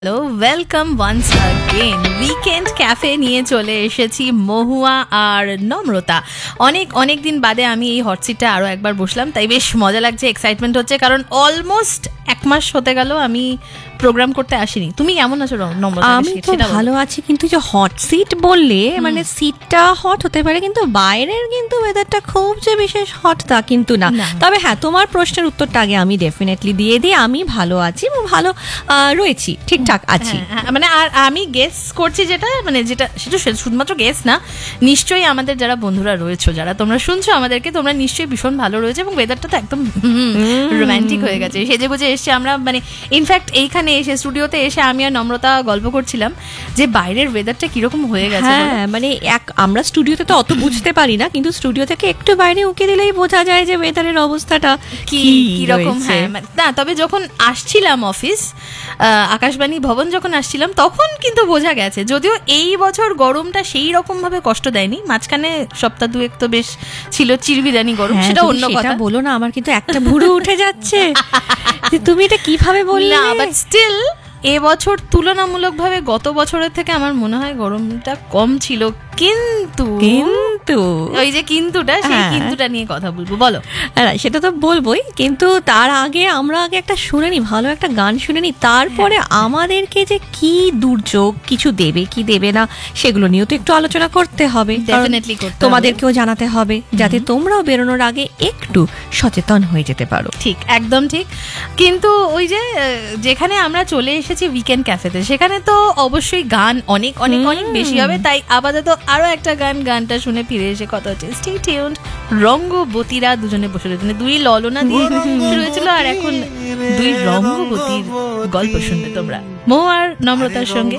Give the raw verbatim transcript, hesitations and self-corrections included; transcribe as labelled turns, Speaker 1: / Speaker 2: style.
Speaker 1: Hello, welcome once again weekend cafe নিয়ে চলে এসেছি মহুয়া আর নম্রতা। অনেক অনেক দিন বাদে আমি এই হট সিটটা আরও একবার বসলাম, তাই বেশ মজা লাগছে, এক্সাইটমেন্ট হচ্ছে, কারণ অলমোস্ট এক মাস হতে গেল আমি প্রোগ্রাম করতে আসিনি। তুমি কেমন আছো নম্রতা?
Speaker 2: আমি তো ভালো আছি, কিন্তু যে হট সিট বললে মানে সিটটা হট হতে পারে, কিন্তু বাইরের কিন্তু ওয়েদারটা খুব যে বিশেষ হট তা কিন্তু না। তবে হ্যাঁ, তোমার প্রশ্নের উত্তরটা আগে আমি ডেফিনেটলি দিয়ে দিই। আমি ভালো আছি, ভালো রয়েছি, ঠিকঠাক আছি।
Speaker 1: মানে আর আমি গেস করছি যেটা মানে যেটা সেটা শুধুমাত্র গেস না, নিশ্চয়ই আমাদের যারা বন্ধুরা রয়েছে, যারা তোমরা শুনছো আমাদেরকে, তোমরা নিশ্চয়ই ভীষণ ভালো রয়েছে এবং ওয়েদারটা তো একদম রোম্যান্টিক হয়ে গেছে। সেজে গুজে এসছে আমরা, মানে ইনফ্যাক্ট এইখানে এসে স্টুডিওতে এসে আমি আর নম্রতা গল্প করছিলাম যে বাইরের ওয়েদারটা কিরকম হয়ে গেছে।
Speaker 2: হ্যাঁ, মানে এক আমরা স্টুডিওতে তো অত বুঝতে পারি না, কিন্তু স্টুডিও থেকে একটু বাইরে উঁকে দিলেই বোঝা যায় যে ওয়েদারের অবস্থাটা কি কিরকম।
Speaker 1: হ্যাঁ না, তবে যখন আসছিলাম অফিস আকাশবাণী ভবন যখন আসছিলাম তখন কিন্তু বোঝা গেছে, যদিও এই বছর গরমটা সেই রকম ভাবে কষ্ট দেয়নি, মাঝখানে সপ্তাহ দুয়েক তো বেশ ছিল চিরবিদানি গরম, সেটা অন্য কথা।
Speaker 2: বলো না, আমার কিন্তু একটা ভুরু উঠে যাচ্ছে। তুমি এটা কিভাবে বললে?
Speaker 1: বাট স্টিল এবছর তুলনামূলকভাবে গত বছরের থেকে আমার মনে হয় গরমটা কম ছিল, কিন্তু
Speaker 2: কিন্তু
Speaker 1: ওই যে কিন্তুটা, সেই কিন্তুটা নিয়ে কথা বলবো। বলো।
Speaker 2: সেটা তো বলবোই, কিন্তু তার আগে আমরা আগে একটা শুনে নি, ভালো একটা গান শুনে নি, তারপরে আমাদেরকে যে কি দুর্যোগ কিছু দেবে কি দেবে না সেগুলো নিয়েও তো একটু আলোচনা করতে হবে,
Speaker 1: ডেফিনেটলি করতে হবে,
Speaker 2: তোমাদেরকেও জানাতে হবে, যাতে তোমরাও বেরোনোর আগে একটু সচেতন হয়ে যেতে পারো।
Speaker 1: ঠিক, একদম ঠিক। কিন্তু ওই যে যেখানে আমরা চলে এসেছি উইকেন্ড ক্যাফেতে, সেখানে তো অবশ্যই গান অনেক অনেক অনেক বেশি হবে, তাই আপাতত আরো একটা গান, গানটা শুনে ফিরে এসে কথা হচ্ছে। Stay tuned. রঙ্গবতীরা দুজনে বসে রয়েছে, দুই ললনা দিয়ে শুরু হয়েছিল, আর এখন দুই রঙ্গবতীর গল্প শুনবে তোমরা মৌ আর নম্রতার সঙ্গে।